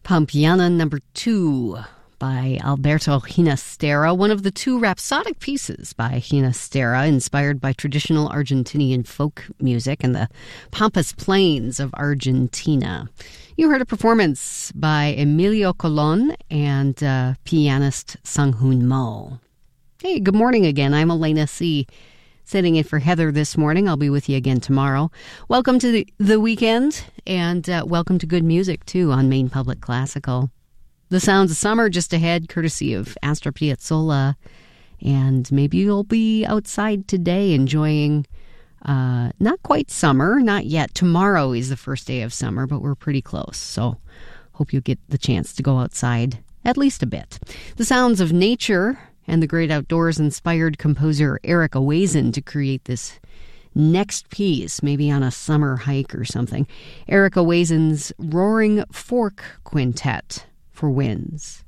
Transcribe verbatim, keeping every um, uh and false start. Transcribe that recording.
Pampiana number two by Alberto Ginastera, one of the two rhapsodic pieces by Ginastera, inspired by traditional Argentinian folk music and the Pampas Plains of Argentina. You heard a performance by Emilio Colon and uh, pianist Sang-Hoon Mo. Hey, good morning again. I'm Elena C., sitting in for Heather this morning. I'll be with you again tomorrow. Welcome to the, the weekend, and uh, welcome to good music, too, on Maine Public Classical. The sounds of summer just ahead, courtesy of Astor Piazzolla. And maybe you'll be outside today enjoying, uh, not quite summer, not yet. Tomorrow is the first day of summer, but we're pretty close. So hope you get the chance to go outside at least a bit. The sounds of nature and the great outdoors inspired composer Eric Owazen to create this next piece, maybe on a summer hike or something. Eric Owazen's Roaring Fork Quintet for winds.